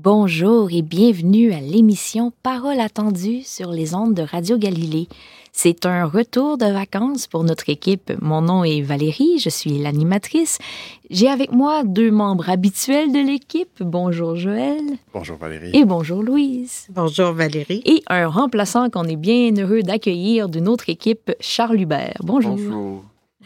Bonjour et bienvenue à l'émission Parole attendue sur les ondes de Radio Galilée. C'est un retour de vacances pour notre équipe. Mon nom est Valérie, je suis l'animatrice. J'ai avec moi deux membres habituels de l'équipe. Bonjour Joël. Bonjour Valérie. Et bonjour Louise. Bonjour Valérie. Et un remplaçant qu'on est bien heureux d'accueillir d'une autre équipe, Charles Hubert. Bonjour. Bonjour.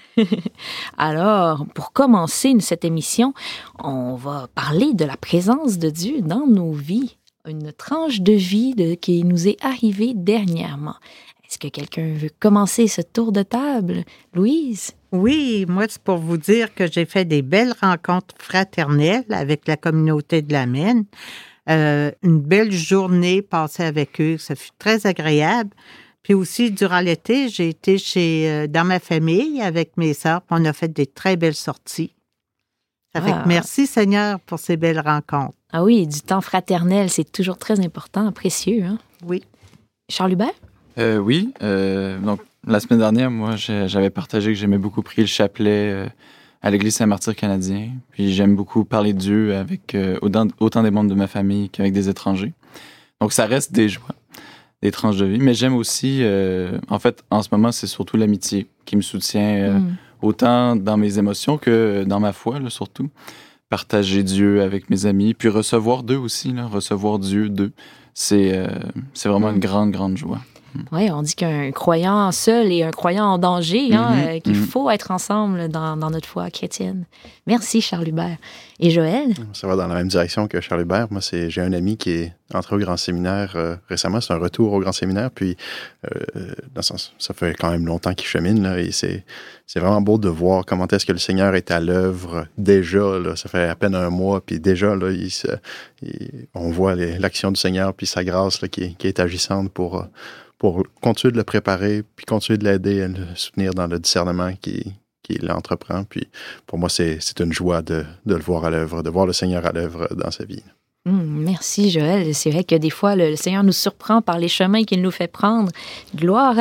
Alors, pour commencer cette émission, on va parler de la présence de Dieu dans nos vies. Une tranche de vie qui nous est arrivée dernièrement. Est-ce que quelqu'un veut commencer ce tour de table? Louise? Oui, moi, c'est pour vous dire que j'ai fait des belles rencontres fraternelles avec la communauté de la Maine. Une belle journée passée avec eux, ça fut très agréable. Puis aussi, durant l'été, j'ai été dans ma famille avec mes sœurs, puis on a fait des très belles sorties. Ça fait que merci Seigneur pour ces belles rencontres. Ah oui, du temps fraternel, c'est toujours très important, précieux. Hein? Oui. Charles Hubert? Oui. Donc, la semaine dernière, moi, j'avais partagé que j'aimais beaucoup prier le chapelet à l'Église Saint-Martyr canadien. Puis j'aime beaucoup parler de Dieu avec autant des membres de ma famille qu'avec des étrangers. Donc, ça reste des joies, des tranches de vie. Mais j'aime aussi, en fait, en ce moment, c'est surtout l'amitié qui me soutient autant dans mes émotions que dans ma foi, là, surtout. Partager Dieu avec mes amis, puis recevoir d'eux aussi, là, recevoir Dieu d'eux. C'est vraiment une grande, grande joie. Oui, on dit qu'un croyant seul et un croyant en danger, qu'il faut être ensemble dans notre foi chrétienne. Merci, Charles Hubert. Et Joël? Ça va dans la même direction que Charles Hubert. Moi, j'ai un ami qui est entré au Grand Séminaire récemment. C'est un retour au Grand Séminaire. Puis, dans le sens, ça fait quand même longtemps qu'il chemine. Là, et c'est vraiment beau de voir comment est-ce que le Seigneur est à l'œuvre déjà. Là, ça fait à peine un mois. Puis déjà, là, on voit l'action du Seigneur puis sa grâce là, qui est agissante pour continuer de le préparer, puis continuer de l'aider à le soutenir dans le discernement qu'il entreprend. Puis pour moi, c'est une joie de le voir à l'œuvre, de voir le Seigneur à l'œuvre dans sa vie. Merci Joël. C'est vrai que des fois, le Seigneur nous surprend par les chemins qu'il nous fait prendre. Gloire